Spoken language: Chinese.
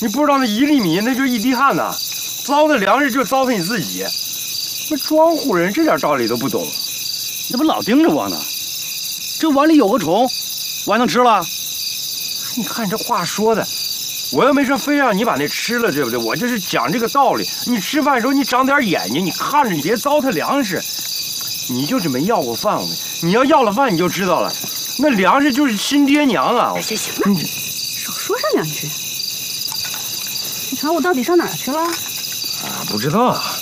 你不知道那1粒米那就一滴汗呐，糟蹋粮食就糟蹋你自己。那庄户人这点道理都不懂， 那不老盯着我呢？这碗里有个虫，我还能吃了？ 你看这话说的，我又没说非让你把那吃了，对不对？我就是讲这个道理。你吃饭的时候你长点眼睛，你看着你别糟蹋粮食。你就是没要过饭，你要要了饭你就知道了，那粮食就是亲爹娘啊！ 行行了，少说上2句。你瞧我到底上哪儿去了？ 不知道啊。